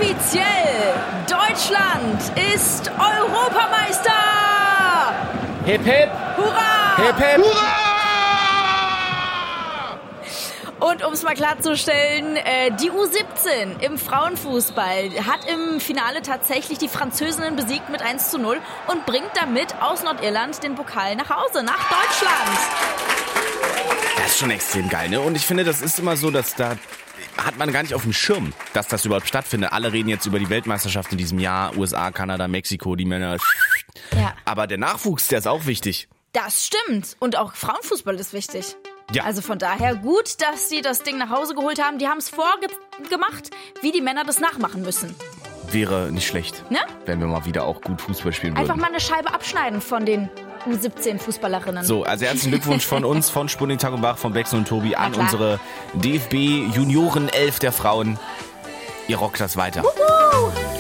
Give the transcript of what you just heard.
offiziell. Deutschland ist Europameister. Hip, hip. Hurra! Hip, hip. Hurra! Und um es mal klarzustellen, die U17 im Frauenfußball hat im Finale tatsächlich die Französinnen besiegt mit 1:0 und bringt damit aus Nordirland den Pokal nach Hause, nach Deutschland. Das ist schon extrem geil, ne? Und ich finde, das ist immer so, dass da hat man gar nicht auf dem Schirm, dass das überhaupt stattfindet. Alle reden jetzt über die Weltmeisterschaft in diesem Jahr, USA, Kanada, Mexiko, die Männer. Ja. Aber der Nachwuchs, der ist auch wichtig. Das stimmt. Und auch Frauenfußball ist wichtig. Ja. Also von daher gut, dass sie das Ding nach Hause geholt haben. Die haben es vorgemacht, wie die Männer das nachmachen müssen. Wäre nicht schlecht, Ne? wenn wir mal wieder auch gut Fußball spielen würden. Einfach mal eine Scheibe abschneiden von den U17-Fußballerinnen. So, also herzlichen Glückwunsch von uns, von Sputnik Tag und Bach, von Bex und Tobi an klar. unsere DFB Junioren 11 der Frauen. Ihr rockt das weiter. Wuhu!